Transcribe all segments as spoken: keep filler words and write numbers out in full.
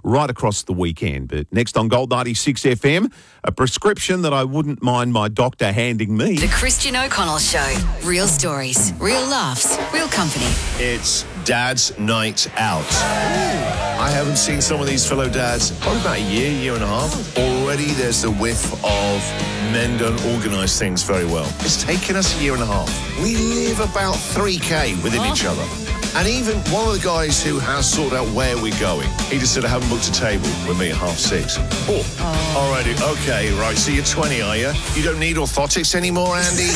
right across the weekend. But next on Gold ninety-six F M, a prescription that I wouldn't mind my doctor handing me. The Christian O'Connell Show. Real stories, real laughs, real company. It's Dad's Night Out. I haven't seen some of these fellow dads probably about a year, year and a half. Already there's the whiff of men don't organise things very well. It's taken us a year and a half. We live about three K within oh. each other. And even one of the guys who has sorted out where we're going, he just said, I haven't booked a table with me at half six. Oh, oh. Alrighty, okay, right, so you're twenty, are you? You don't need orthotics anymore, Andy?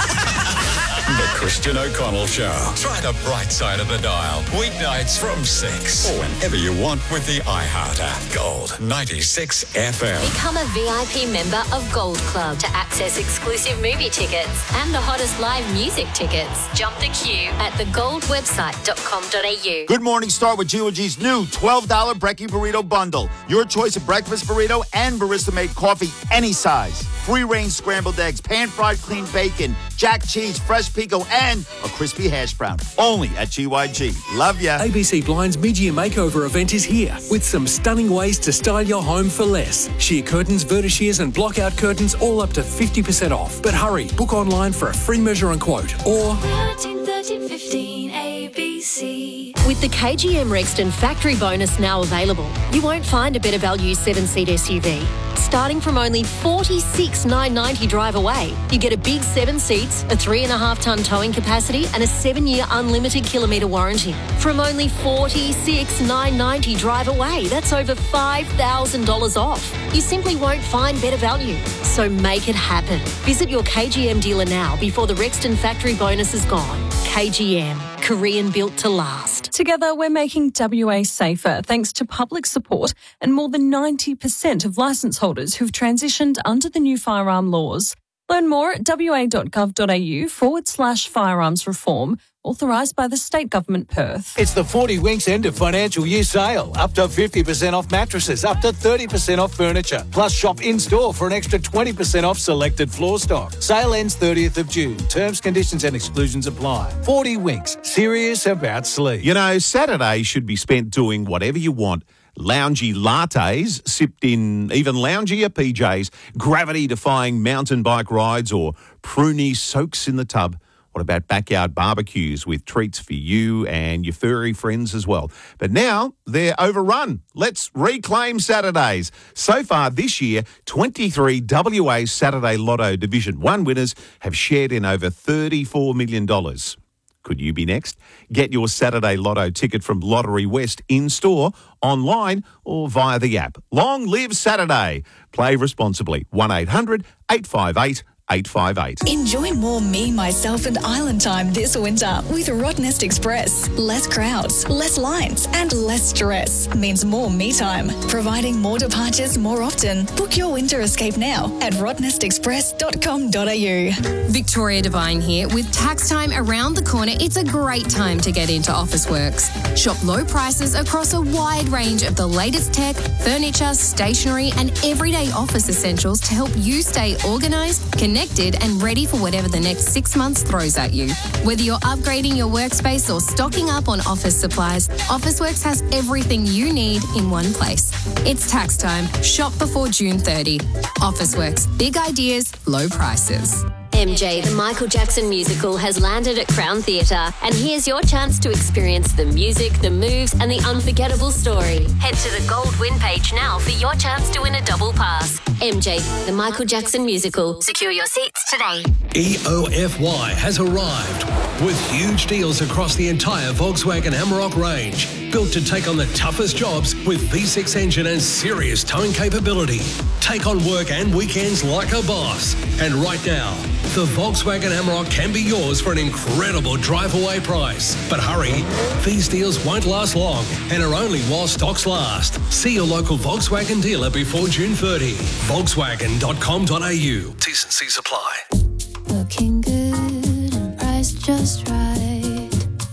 The Christian O'Connell Show. Try the bright side of the dial. Weeknights from six. Or whenever you want with the iHeart app. Gold ninety-six F M. Become a V I P member of Gold Club to access exclusive movie tickets and the hottest live music tickets. Jump the queue at the gold website dot com dot a u. Good morning, start with G O G's new twelve dollars Brekkie Burrito Bundle. Your choice of breakfast burrito and barista-made coffee, any size. Free-range scrambled eggs, pan-fried clean bacon, jack cheese, fresh pico, and a crispy hash brown. Only at G Y G. Love ya. A B C Blind's mid-year makeover event is here with some stunning ways to style your home for less. Sheer curtains, vertishears and block-out curtains all up to fifty percent off. But hurry, book online for a free measure and quote. Or thirteen, thirteen, fifteen A B C. With the K G M Rexton factory bonus now available, you won't find a better value seven-seat S U V. Starting from only forty-six thousand nine hundred ninety dollars drive away, you get a big seven seats, a three and a half tonne towing capacity and a seven-year unlimited kilometre warranty. From only forty-six thousand nine hundred ninety dollars drive away, that's over five thousand dollars off. You simply won't find better value. So make it happen. Visit your K G M dealer now before the Rexton factory bonus is gone. K G M, Korean built to last. Together, we're making W A safer thanks to public support and more than ninety percent of licence holders who've transitioned under the new firearm laws. Learn more at wa.gov.au forward slash firearms reform, authorised by the State Government Perth. It's the forty Winks end of financial year sale. Up to fifty percent off mattresses, up to thirty percent off furniture. Plus shop in-store for an extra twenty percent off selected floor stock. Sale ends thirtieth of June. Terms, conditions and exclusions apply. forty Winks, serious about sleep. You know, Saturday should be spent doing whatever you want. Loungy lattes, sipped in even loungier P Js, gravity-defying mountain bike rides or pruny soaks in the tub. What about backyard barbecues with treats for you and your furry friends as well? But now they're overrun. Let's reclaim Saturdays. So far this year, twenty-three W A Saturday Lotto Division one winners have shared in over thirty-four million dollars. Could you be next? Get your Saturday Lotto ticket from Lottery West in-store, online or via the app. Long live Saturday. Play responsibly. one eight hundred eight five eight eight five eight. Enjoy more me, myself and island time this winter with Rottnest Express. Less crowds, less lines and less stress means more me time. Providing more departures more often. Book your winter escape now at rottnest express dot com dot a u. Victoria Devine here. With tax time around the corner, it's a great time to get into Officeworks. Shop low prices across a wide range of the latest tech, furniture, stationery and everyday office essentials to help you stay organised, connected and ready for whatever the next six months throws at you. Whether you're upgrading your workspace or stocking up on office supplies, Officeworks has everything you need in one place. It's tax time. Shop before June thirtieth. Officeworks. Big ideas, low prices. M J, the Michael Jackson musical, has landed at Crown Theatre, and here's your chance to experience the music, the moves, and the unforgettable story. Head to the Gold Win page now for your chance to win a double pass. M J, the Michael Jackson musical. Secure your seats today. E O F Y has arrived with huge deals across the entire Volkswagen Amarok range. Built to take on the toughest jobs with V six engine and serious towing capability. Take on work and weekends like a boss. And right now, the Volkswagen Amarok can be yours for an incredible drive-away price. But hurry, these deals won't last long and are only while stocks last. See your local Volkswagen dealer before June thirtieth. Volkswagen dot com dot a u. T's and C's apply. Looking good and priced just right.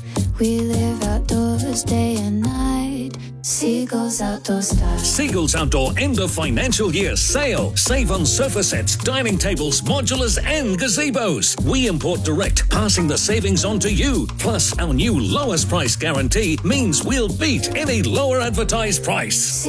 We live outdoors day and night. Seagulls Outdoor Style. Seagulls Outdoor end of financial year sale. Save on sofa sets, dining tables, modulars and gazebos. We import direct, passing the savings on to you. Plus, our new lowest price guarantee means we'll beat any lower advertised price.